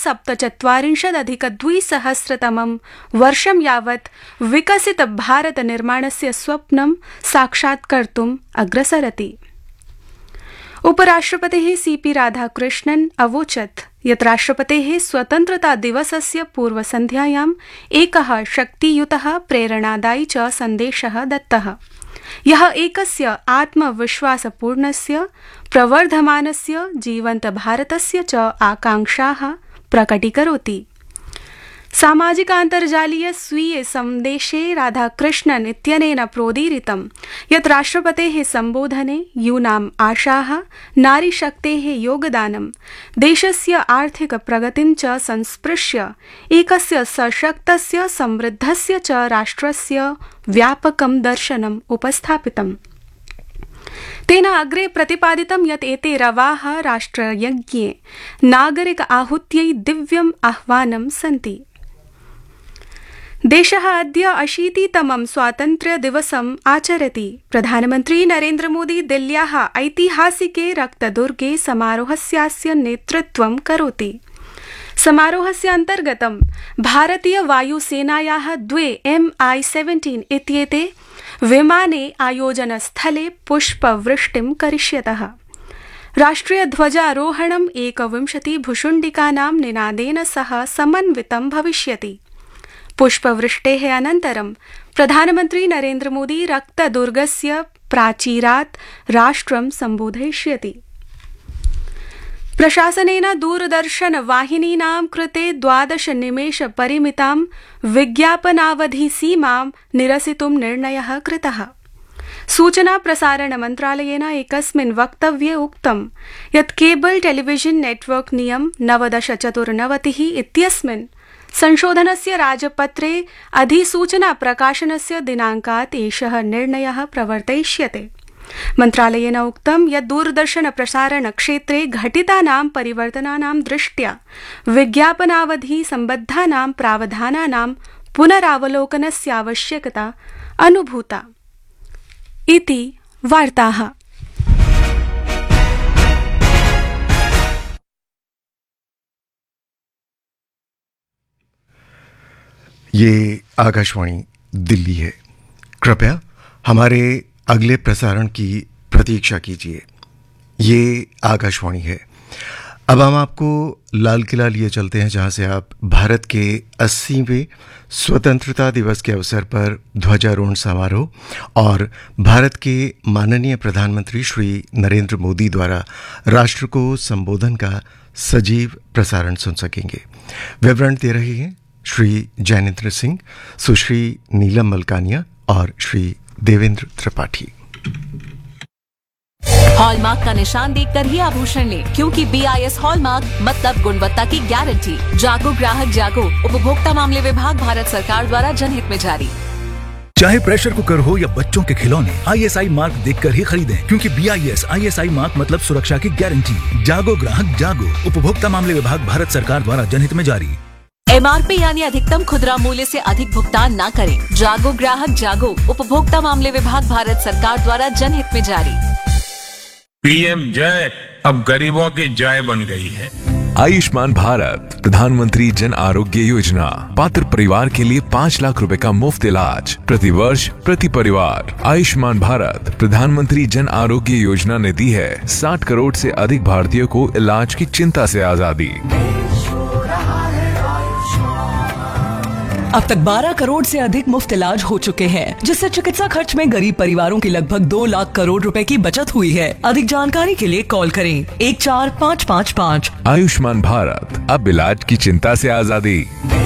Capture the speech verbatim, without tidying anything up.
सप्तचत्वारिंशदधिकद्विसहस्रतमं वर्षं यावत् विकसित भारत निर्माणस्य स्वप्नं साक्षात्कर्तुम् अग्रसरति। उपराष्ट्रपतिः सीपी राधाकृष्णन् अवोचत् यत् राष्ट्रपतेः स्वतन्त्रता दिवसस्य पूर्वसन्ध्यायाम् एकः शक्तियुतः प्रेरणादायी च सन्देशः दत्तः, यः एकस्य आत्मविश्वासपूर्णस्य प्रवर्धमानस्य जीवन्तभारतस्य च आकाङ्क्षाः प्रकटीकरोति। सामाजिकान्तर्जालीय स्वीये सन्देशे राधाकृष्णन् इत्यनेन प्रोदीरितं यत् राष्ट्रपतेः सम्बोधने यूनाम् आशाः, नारीशक्तेः योगदानं, देशस्य आर्थिक प्रगतिं च संस्पृश्य एकस्य सशक्तस्य समृद्धस्य च राष्ट्रस्य व्यापकं दर्शनम् उपस्थापितम्। तेन अग्रे प्रतिपादितं यत् एते रवाः राष्ट्रयज्ञे नागरिक आहूत्यै दिव्यम् आह्वानं सन्ति। देशः अद्य अशीतितमं स्वातन्त्र्य दिवसम् आचरति। प्रधानमन्त्री नरेन्द्र मोदी दिल्ल्याः ऐतिहासिके रक्तदुर्गे समारोहस्यास्य नेतृत्वं करोति। समारोहस्य अन्तर्गतं भारतीय वायुसेनायाः द्वे एम् आई सेवेन्टीन् इत्येते विमाने आयोजनस्थले पुष्पवृष्टिं करिष्यतः। राष्ट्रियध्वजारोहणम् एकविंशति भुशुण्डिकानां निनादेन सह समन्वितं भविष्यति। पुष्पवृष्टेः अनन्तरं प्रधानमन्त्री नरेन्द्र मोदी रक्तदुर्गस्य प्राचीरात् राष्ट्रं सम्बोधयिष्यति। प्रशासनेन दूरदर्शनवाहिनीनां कृते द्वादश निमेष परिमितां विज्ञापनावधिसीमां निरसितुं निर्णयः कृतः। सूचना प्रसारण मन्त्रालयेन एकस्मिन् वक्तव्ये उक्तं यत् केबल टेलिविजन नेटवर्क नियम नवदश चतुर्नवतिः इत्यस्मिन् संशोधनस्य राजपत्रे अधिसूचना प्रकाशनस्य दिनाङ्कात् एषः निर्णयः प्रवर्तयिष्यते। मन्त्रालयेन उक्तं यत् दूरदर्शन प्रसारण क्षेत्रे घटितानां परिवर्तनानां दृष्ट्या विज्ञापनावधि सम्बद्धानां प्रावधानानां पुनरावलोकनस्य आवश्यकता अनुभूता इति वार्ताः। ये आकाशवाणी दिल्ली है। कृपया हमारे अगले प्रसारण की प्रतीक्षा कीजिए। ये आकाशवाणी है। अब हम आपको लाल किला लिए चलते हैं, जहां से आप भारत के अस्सीवें स्वतंत्रता दिवस के अवसर पर ध्वजारोहण समारोह और भारत के माननीय प्रधानमंत्री श्री नरेंद्र मोदी द्वारा राष्ट्र को संबोधन का सजीव प्रसारण सुन सकेंगे। विवरण दे रहे हैं श्री जैनेन्द्र सिंह, सुश्री नीलम मलकानिया और श्री देवेंद्र त्रिपाठी। हॉलमार्क का निशान देखकर ही आभूषण लें, क्योंकि बी आई एस हॉलमार्क मतलब गुणवत्ता की गारंटी। जागो ग्राहक जागो। उपभोक्ता मामले विभाग, भारत सरकार द्वारा जनहित में जारी। चाहे प्रेशर कुकर हो या बच्चों के खिलौने, आई एस आई मार्क देखकर ही खरीदें, क्योंकि B I S I S I mark मतलब सुरक्षा की गारंटी। जागो ग्राहक जागो। उपभोक्ता मामले विभाग, भारत सरकार द्वारा जनहित में जारी। एम आर पी यानी अधिकतम खुदरा मूल्य से अधिक भुगतान न करें। जागो ग्राहक जागो। उपभोक्ता मामले विभाग, भारत सरकार द्वारा जनहित में जारी। पी एम जय अब गरीबों की जय बन गई है। आयुष्मान भारत प्रधानमंत्री जन आरोग्य योजना, पात्र परिवार के लिए पाँच लाख रुपए का मुफ्त इलाज प्रति वर्ष प्रति परिवार। आयुष्मान भारत प्रधानमंत्री जन आरोग्य योजना ने दी है साठ करोड़ से अधिक भारतीयों को इलाज की चिंता से आजादी। अब तक बारह करोड़ से अधिक मुफ्त इलाज हो चुके हैं, जिससे चिकित्सा खर्च में गरीब परिवारों की लगभग दो लाख करोड़ रुपए की बचत हुई है। अधिक जानकारी के लिए कॉल करें एक चार पाँच पाँच पाँच। आयुष्मान भारत, अब इलाज की चिंता से आजादी।